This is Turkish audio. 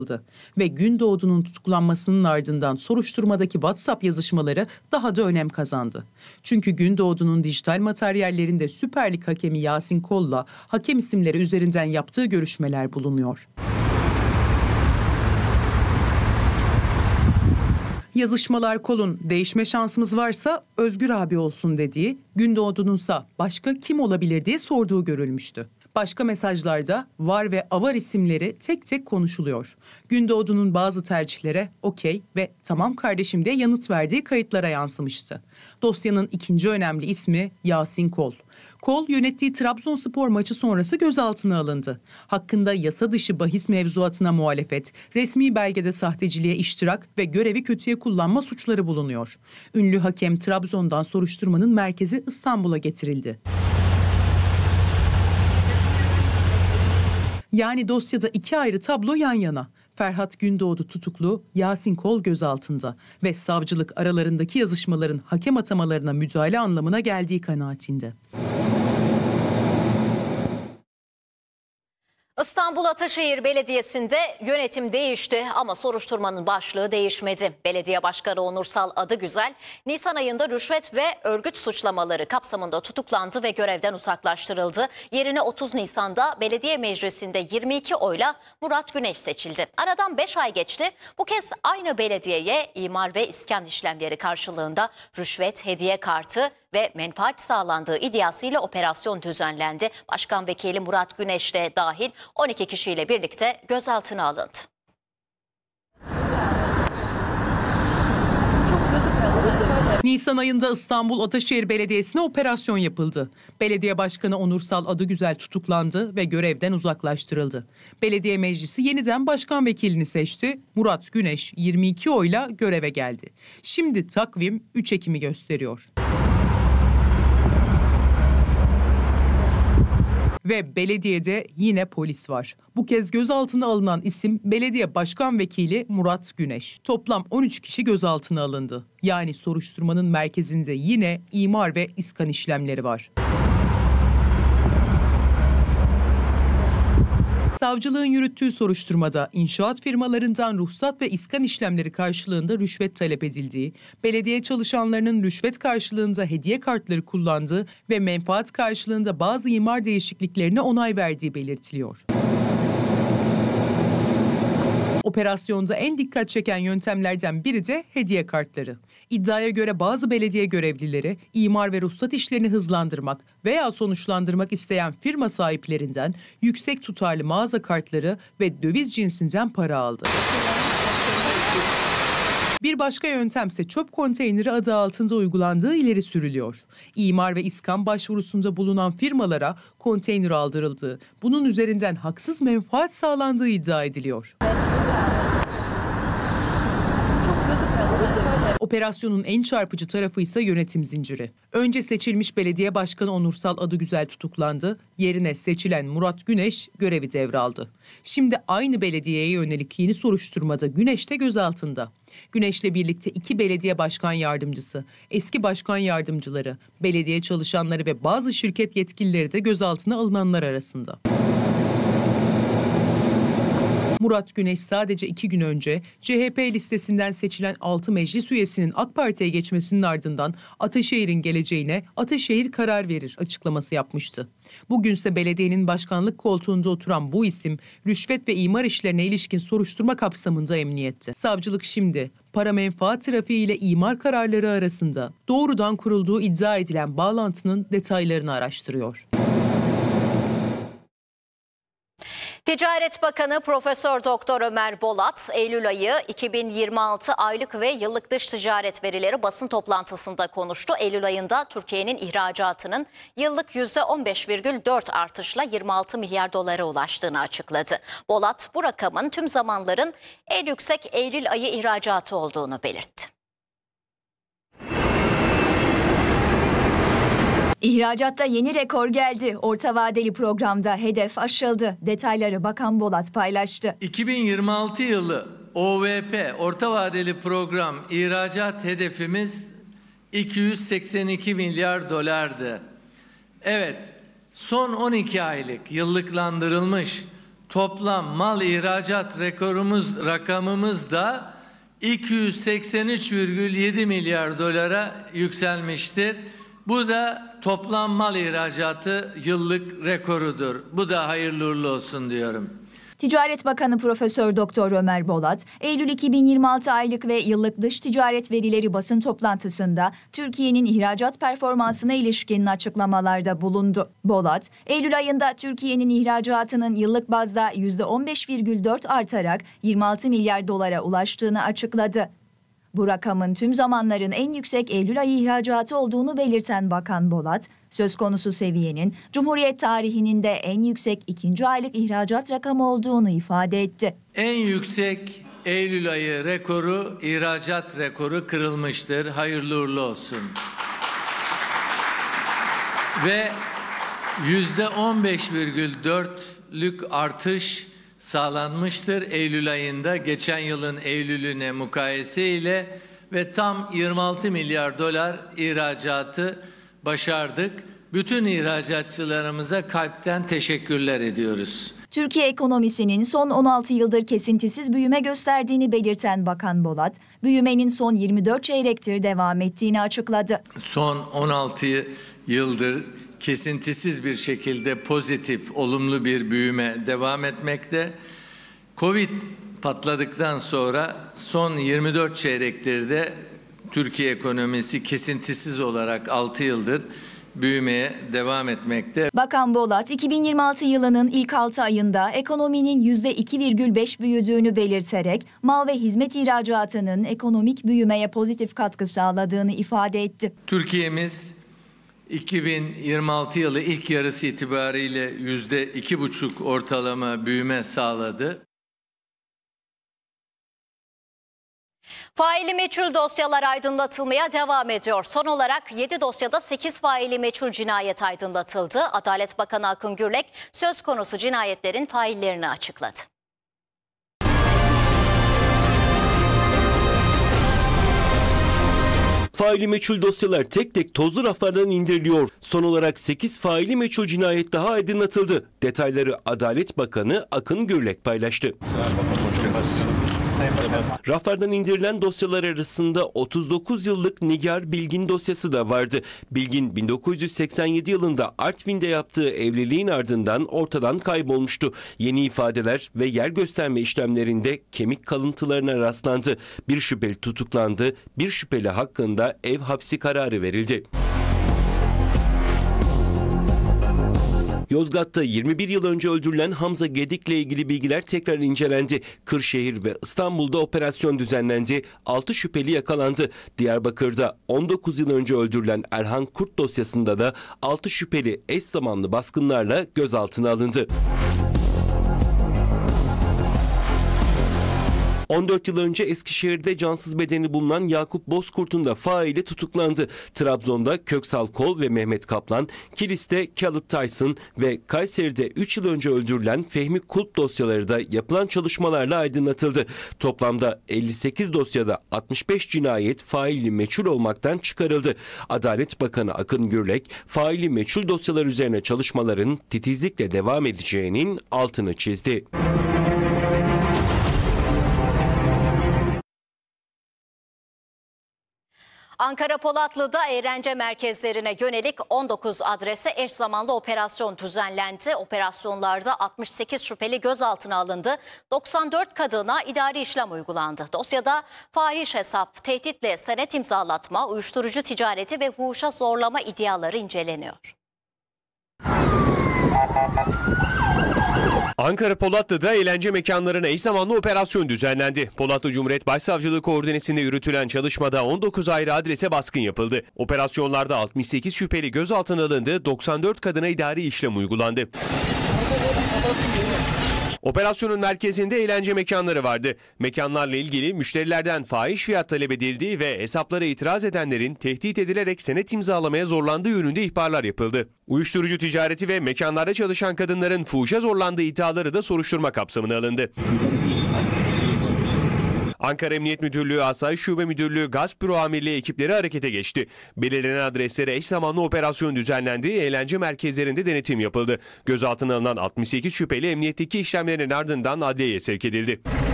Ve Gündoğdu'nun tutuklanmasının ardından soruşturmadaki WhatsApp yazışmaları daha da önem kazandı. Çünkü Gündoğdu'nun dijital materyallerinde Süper Lig hakemi Yasin Kol'la hakem isimleri üzerinden yaptığı görüşmeler bulunuyor. Yazışmalar Kol'un değişme şansımız varsa Özgür abi olsun dediği, Gündoğdu'nunsa başka kim olabilir diye sorduğu görülmüştü. Başka mesajlarda var ve avar isimleri tek tek konuşuluyor. Gündoğdu'nun bazı tercihlere okey ve tamam kardeşim diye yanıt verdiği kayıtlara yansımıştı. Dosyanın ikinci önemli ismi Yasin Kol. Kol yönettiği Trabzonspor maçı sonrası gözaltına alındı. Hakkında yasa dışı bahis mevzuatına muhalefet, resmi belgede sahteciliğe iştirak ve görevi kötüye kullanma suçları bulunuyor. Ünlü hakem Trabzon'dan soruşturmanın merkezi İstanbul'a getirildi. Yani dosyada iki ayrı tablo yan yana. Ferhat Gündoğdu tutuklu, Yasin Kol gözaltında ve savcılık aralarındaki yazışmaların hakem atamalarına müdahale anlamına geldiği kanaatinde. İstanbul Ataşehir Belediyesi'nde yönetim değişti ama soruşturmanın başlığı değişmedi. Belediye Başkanı Onursal Adıgüzel, Nisan ayında rüşvet ve örgüt suçlamaları kapsamında tutuklandı ve görevden uzaklaştırıldı. Yerine 30 Nisan'da Belediye Meclisi'nde 22 oyla Murat Güneş seçildi. Aradan 5 ay geçti. Bu kez aynı belediyeye imar ve iskan işlemleri karşılığında rüşvet, hediye kartı ve menfaat sağlandığı iddiasıyla operasyon düzenlendi. Başkan Vekili Murat Güneş de dahil 12 kişiyle birlikte gözaltına alındı. Nisan ayında İstanbul Ataşehir Belediyesi'ne operasyon yapıldı. Belediye Başkanı Onursal Adıgüzel tutuklandı ve görevden uzaklaştırıldı. Belediye Meclisi yeniden başkan vekilini seçti. Murat Güneş 22 oyla göreve geldi. Şimdi takvim 3 Ekim'i gösteriyor. Ve belediyede yine polis var. Bu kez gözaltına alınan isim belediye başkan vekili Murat Güneş. Toplam 13 kişi gözaltına alındı. Yani soruşturmanın merkezinde yine imar ve iskan işlemleri var. Savcılığın yürüttüğü soruşturmada inşaat firmalarından ruhsat ve iskan işlemleri karşılığında rüşvet talep edildiği, belediye çalışanlarının rüşvet karşılığında hediye kartları kullandığı ve menfaat karşılığında bazı imar değişikliklerine onay verdiği belirtiliyor. Operasyonda en dikkat çeken yöntemlerden biri de hediye kartları. İddiaya göre bazı belediye görevlileri imar ve ruhsat işlerini hızlandırmak veya sonuçlandırmak isteyen firma sahiplerinden yüksek tutarlı mağaza kartları ve döviz cinsinden para aldı. Bir başka yöntemse çöp konteyneri adı altında uygulandığı ileri sürülüyor. İmar ve iskan başvurusunda bulunan firmalara konteyner aldırıldığı, bunun üzerinden haksız menfaat sağlandığı iddia ediliyor. Operasyonun en çarpıcı tarafı ise yönetim zinciri. Önce seçilmiş belediye başkanı Onursal Adıgüzel tutuklandı, yerine seçilen Murat Güneş görevi devraldı. Şimdi aynı belediyeye yönelik yeni soruşturmada Güneş de gözaltında. Güneş'le birlikte 2 belediye başkan yardımcısı, eski başkan yardımcıları, belediye çalışanları ve bazı şirket yetkilileri de gözaltına alınanlar arasında. Murat Güneş sadece 2 gün önce CHP listesinden seçilen 6 meclis üyesinin AK Parti'ye geçmesinin ardından Ataşehir'in geleceğine Ataşehir karar verir açıklaması yapmıştı. Bugünse belediyenin başkanlık koltuğunda oturan bu isim rüşvet ve imar işlerine ilişkin soruşturma kapsamında emniyette. Savcılık şimdi para menfaat trafiği ile imar kararları arasında doğrudan kurulduğu iddia edilen bağlantının detaylarını araştırıyor. Ticaret Bakanı Profesör Doktor Ömer Bolat, Eylül ayı 2026 aylık ve yıllık dış ticaret verileri basın toplantısında konuştu. Eylül ayında Türkiye'nin ihracatının yıllık %15,4 artışla 26 milyar dolara ulaştığını açıkladı. Bolat, bu rakamın tüm zamanların en yüksek Eylül ayı ihracatı olduğunu belirtti. İhracatta yeni rekor geldi. Orta vadeli programda hedef aşıldı. Detayları Bakan Bolat paylaştı. 2026 yılı OVP orta vadeli program ihracat hedefimiz 282 milyar dolardı. Evet, son 12 aylık yıllıklandırılmış toplam mal ihracat rakamımız da 283,7 milyar dolara yükselmiştir. Bu da toplam mal ihracatı yıllık rekorudur. Bu da hayırlı uğurlu olsun diyorum. Ticaret Bakanı Profesör Doktor Ömer Bolat, Eylül 2026 aylık ve yıllık dış ticaret verileri basın toplantısında Türkiye'nin ihracat performansına ilişkin açıklamalarda bulundu. Bolat, Eylül ayında Türkiye'nin ihracatının yıllık bazda %15,4 artarak 26 milyar dolara ulaştığını açıkladı. Bu rakamın tüm zamanların en yüksek Eylül ayı ihracatı olduğunu belirten Bakan Bolat, söz konusu seviyenin Cumhuriyet tarihinin de en yüksek ikinci aylık ihracat rakamı olduğunu ifade etti. En yüksek Eylül ayı rekoru, ihracat rekoru kırılmıştır. Hayırlı uğurlu olsun. Ve %15,4'lük artış sağlanmıştır Eylül ayında geçen yılın Eylül'üne mukayese ile ve tam 26 milyar dolar ihracatı başardık. Bütün ihracatçılarımıza kalpten teşekkürler ediyoruz. Türkiye ekonomisinin son 16 yıldır kesintisiz büyüme gösterdiğini belirten Bakan Bolat, büyümenin son 24 çeyrektir devam ettiğini açıkladı. Son 16 yıldır kesintisiz bir şekilde pozitif, olumlu bir büyüme devam etmekte. Covid patladıktan sonra son 24 çeyrektir de Türkiye ekonomisi kesintisiz olarak 6 yıldır büyümeye devam etmekte. Bakan Bolat, 2026 yılının ilk 6 ayında ekonominin %2,5 büyüdüğünü belirterek mal ve hizmet ihracatının ekonomik büyümeye pozitif katkı sağladığını ifade etti. Türkiye'miz 2026 yılı ilk yarısı itibariyle %2,5 ortalama büyüme sağladı. Faili meçhul dosyalar aydınlatılmaya devam ediyor. Son olarak 7 dosyada 8 faili meçhul cinayet aydınlatıldı. Adalet Bakanı Akın Gürlek söz konusu cinayetlerin faillerini açıkladı. Faili meçhul dosyalar tek tek tozlu raflardan indiriliyor. Son olarak 8 faili meçhul cinayet daha aydınlatıldı. Detayları Adalet Bakanı Akın Gürlek paylaştı. Raflardan indirilen dosyalar arasında 39 yıllık Nigar Bilgin dosyası da vardı. Bilgin 1987 yılında Artvin'de yaptığı evliliğin ardından ortadan kaybolmuştu. Yeni ifadeler ve yer gösterme işlemlerinde kemik kalıntılarına rastlandı. Bir şüpheli tutuklandı. Bir şüpheli hakkında ev hapsi kararı verildi. Yozgat'ta 21 yıl önce öldürülen Hamza Gedik'le ilgili bilgiler tekrar incelendi. Kırşehir ve İstanbul'da operasyon düzenlendi. 6 şüpheli yakalandı. Diyarbakır'da 19 yıl önce öldürülen Erhan Kurt dosyasında da 6 şüpheli eş zamanlı baskınlarla gözaltına alındı. 14 yıl önce Eskişehir'de cansız bedeni bulunan Yakup Bozkurt'un da faili tutuklandı. Trabzon'da Köksal Kol ve Mehmet Kaplan, Kilis'te Khaled Tyson ve Kayseri'de 3 yıl önce öldürülen Fehmi Kulp dosyaları da yapılan çalışmalarla aydınlatıldı. Toplamda 58 dosyada 65 cinayet faili meçhul olmaktan çıkarıldı. Adalet Bakanı Akın Gürlek, faili meçhul dosyalar üzerine çalışmaların titizlikle devam edeceğinin altını çizdi. Ankara Polatlı'da eğlence merkezlerine yönelik 19 adrese eş zamanlı operasyon düzenlendi. Operasyonlarda 68 şüpheli gözaltına alındı. 94 kadına idari işlem uygulandı. Dosyada fahiş hesap, tehditle senet imzalatma, uyuşturucu ticareti ve fuhuşa zorlama iddiaları inceleniyor. Ankara Polatlı'da eğlence mekanlarına eş zamanlı operasyon düzenlendi. Polatlı Cumhuriyet Başsavcılığı koordinesinde yürütülen çalışmada 19 ayrı adrese baskın yapıldı. Operasyonlarda 68 şüpheli gözaltına alındı, 94 kadına idari işlem uygulandı. Operasyonun merkezinde eğlence mekanları vardı. Mekanlarla ilgili müşterilerden fahiş fiyat talep edildiği ve hesaplara itiraz edenlerin tehdit edilerek senet imzalamaya zorlandığı yönünde ihbarlar yapıldı. Uyuşturucu ticareti ve mekanlarda çalışan kadınların fuhuşa zorlandığı iddiaları da soruşturma kapsamına alındı. Ankara Emniyet Müdürlüğü, Asayiş Şube Müdürlüğü, Gasp Büro Amirliği ekipleri harekete geçti. Belirlenen adreslere eş zamanlı operasyon düzenlendi, eğlence merkezlerinde denetim yapıldı. Gözaltına alınan 68 şüpheli emniyetteki işlemlerin ardından adliyeye sevk edildi.